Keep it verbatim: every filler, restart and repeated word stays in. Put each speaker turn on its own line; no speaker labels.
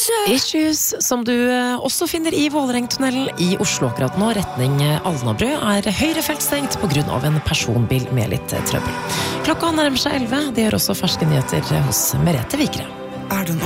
Issues, som du også finner i Vålerengtunnelen i Oslo akkurat nå, retning Alnabru, er høyrefeltstengt på grunn av en personbil med litt trøbbel. Klokka nærmer seg elleve, det gjør også ferske nyheter hos Merete Vikre.
Er den